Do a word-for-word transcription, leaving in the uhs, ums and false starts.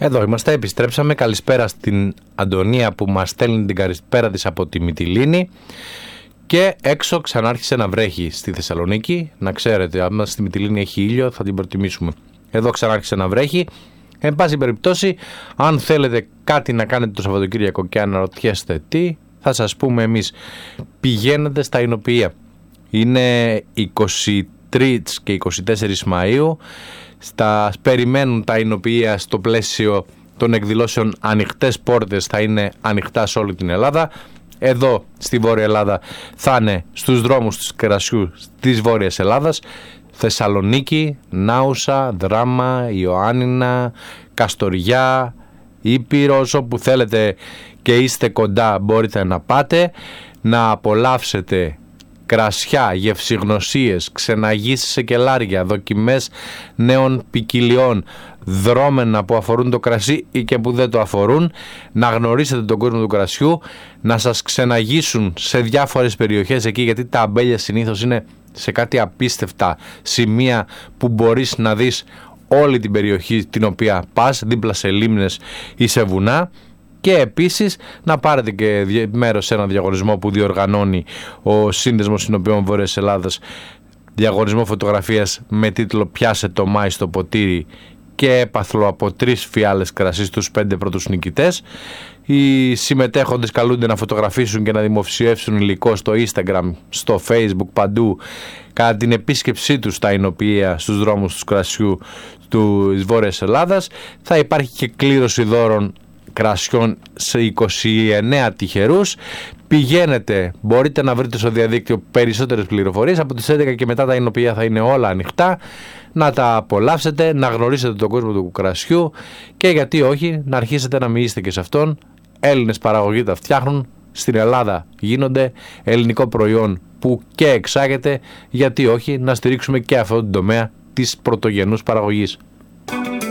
Εδώ είμαστε, επιστρέψαμε. Καλησπέρα στην Αντωνία που μας στέλνει την καλησπέρα της από τη Μυτιλήνη. Και έξω ξανάρχισε να βρέχει στη Θεσσαλονίκη. Να ξέρετε, αν στη Μυτιλήνη έχει ήλιο θα την προτιμήσουμε. Εδώ ξανάρχισε να βρέχει. Εν πάση περιπτώσει, αν θέλετε κάτι να κάνετε το Σαββατοκύριακο και αναρωτιέστε τι, θα σας πούμε εμείς. Πηγαίνετε στα Ηνοποιεία. Είναι είκοσι τρία και είκοσι τέσσερα Μαΐου. Στα, περιμένουν τα Ηνοποιεία στο πλαίσιο των εκδηλώσεων Ανοιχτές Πόρτες, θα είναι ανοιχτά σε όλη την Ελλάδα. Εδώ στη Βόρεια Ελλάδα θα είναι στους δρόμους του Κερασιού της Βόρειας Ελλάδας, Θεσσαλονίκη, Νάουσα, Δράμα, Ιωάννινα, Καστοριά, Ήπειρος, όπου θέλετε και είστε κοντά μπορείτε να πάτε, να απολαύσετε κρασιά, γευσηγνωσίες, ξεναγήσεις σε κελάρια, δοκιμές νέων ποικιλιών, δρόμενα που αφορούν το κρασί ή και που δεν το αφορούν, να γνωρίσετε τον κόσμο του κρασιού, να σας ξεναγήσουν σε διάφορες περιοχές εκεί, γιατί τα αμπέλια συνήθως είναι σε κάτι απίστευτα σημεία που μπορείς να δεις όλη την περιοχή την οποία πας, δίπλα σε λίμνες ή σε βουνά. Και επίσης να πάρετε και μέρος σε ένα διαγωνισμό που διοργανώνει ο Σύνδεσμος Συνοποιών Βόρειας Ελλάδας, διαγωνισμό φωτογραφίας με τίτλο «Πιάσε το Μάη στο ποτήρι» και έπαθλο από τρεις φιάλες κρασί στους πέντε πρώτους νικητές. Οι συμμετέχοντες καλούνται να φωτογραφίσουν και να δημοσιεύσουν υλικό στο Instagram, στο Facebook, παντού, κατά την επίσκεψή τους στα Ηνοποιεία, στους δρόμους του κρασιού της Βόρειας Ελλάδας. Θα υπάρχει και κλήρωση δώρων κρασιών σε είκοσι εννέα τυχερούς. Πηγαίνετε, μπορείτε να βρείτε στο διαδίκτυο περισσότερες πληροφορίες. Από τις έντεκα και μετά τα Ηνοποιεία θα είναι όλα ανοιχτά. Να τα απολαύσετε, να γνωρίσετε τον κόσμο του κρασιού και γιατί όχι να αρχίσετε να μοιήσετε και σε αυτόν. Έλληνες παραγωγοί τα φτιάχνουν, στην Ελλάδα γίνονται, ελληνικό προϊόν που και εξάγεται, γιατί όχι να στηρίξουμε και αυτόν τον τομέα της πρωτογενούς παραγωγής.